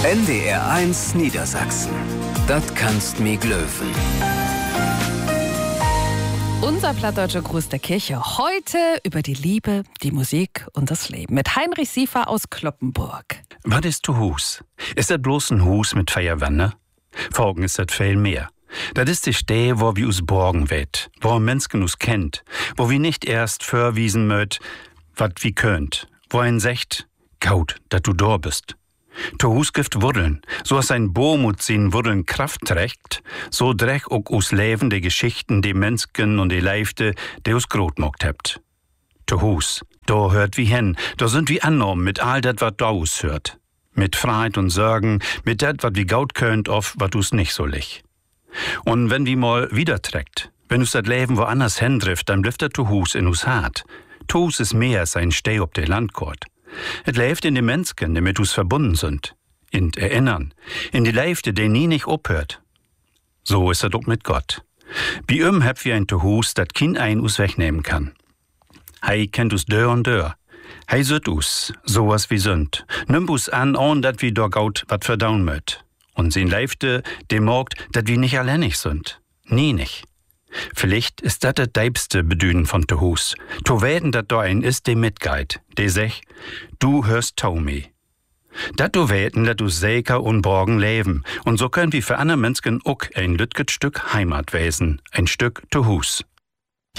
NDR1 Niedersachsen. Das kannst mi glöwen. Unser plattdeutscher Gruß der Kirche heute über die Liebe, die Musik und das Leben mit Heinrich Siefer aus Cloppenburg. Was ist to Hus? Ist das bloß ein Hus mit Feierwanne? Folgen ist das viel mehr. Das ist die Stähe, wo wir uns borgen wet, wo Menschen uns kennt, wo wir nicht erst verwiesen möt, wat wie könnt, wo ein secht, gaut, dat du dor bist. To Hus gift wurdeln, so als ein Baum und sin Wurdeln Kraft trägt, so drech auch us Leben de Geschichten, de Menschen und de Leifte, de us grot mogt hebt. To Hus, da hört wie hen, da sind wie annorm mit all dat, wat da us hört. Mit Freiheit und Sorgen, mit dat, wat wie gaut könnt, of wat us nicht so lich. Und wenn wie mal wieder trägt, wenn us dat Leben woanders hendrift, dann blifft to Hus in us hart. To Hus is mehr als ein Steh ob de Landkort. Et leeft in de Menschen, die mit us verbunden sind. In Erinnern, in die Leifte, die nie nicht ophört. So ist er doch mit Gott. Bei ihm hab wir ein to Hus, dat kein ein us wegnehmen kann. Hei kennt us Dör und Dör. Hei süt us, sowas wie sünd. Nimm us an, ohn dat wie dor gaut wat verdaun möt. Und sin Leifte, dem morgt, dat wie nicht alleinig sind. Nie nicht. Vielleicht ist dat das deibste Bedünen von to Hus. To weten, dat do ein ist, de mitgeit, de sech, du hörst Taumi. Dat du weten, dat du säker und borgen leben. Und so können wir für andere Menschen auch ein lütget Stück Heimat wesen, ein Stück to Hus.